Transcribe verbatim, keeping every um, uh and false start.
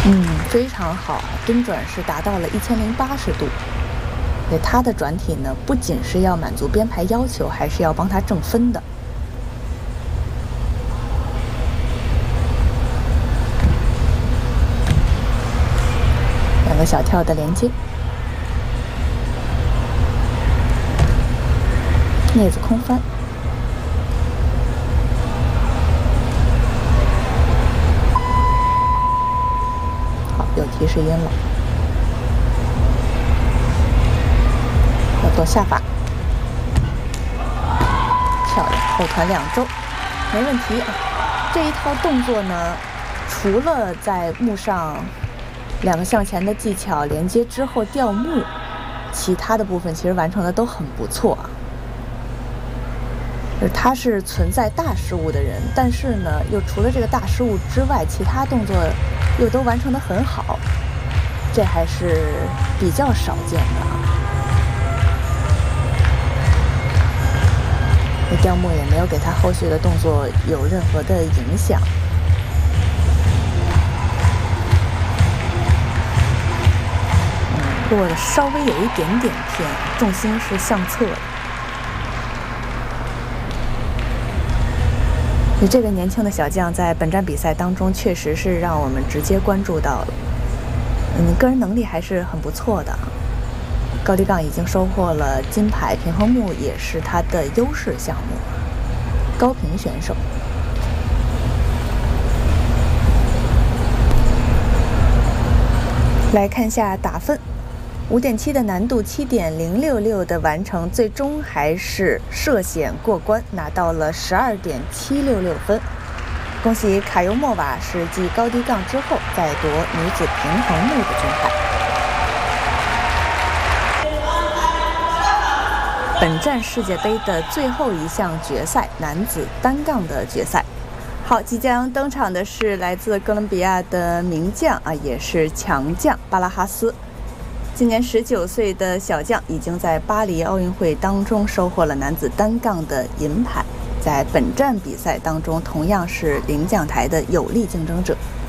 嗯，非常好，蹲转是达到了一千零八十度。对，它的转体呢，不仅是要满足编排要求，还是要帮它挣分的。两个小跳的连接，镊子空翻。有提示音了，要做下法，漂亮，后团两周，没问题啊。这一套动作呢，除了在幕上两个向前的技巧连接之后掉幕，其他的部分其实完成的都很不错啊。他是存在大失误的人，但是呢，又除了这个大失误之外，其他动作又都完成得很好，这还是比较少见的啊。那掉幕也没有给他后续的动作有任何的影响。嗯，落的稍微有一点点偏，重心是向侧的。你这个年轻的小将在本站比赛当中，确实是让我们直接关注到了。嗯，个人能力还是很不错的。高低杠已经收获了金牌，平衡木也是他的优势项目。高平选手。来看一下打分。五点七的难度，七点零六六的完成，最终还是涉险过关，拿到了十二点七六六分。恭喜卡尤莫瓦是继高低杠之后再夺女子平衡木的金牌。本站世界杯的最后一项决赛，男子单杠的决赛。好，即将登场的是来自哥伦比亚的名将啊，也是强将巴拉哈斯。今年十九岁的小将已经在巴黎奥运会当中收获了男子单杠的银牌，在本站比赛当中同样是领奖台的有力竞争者。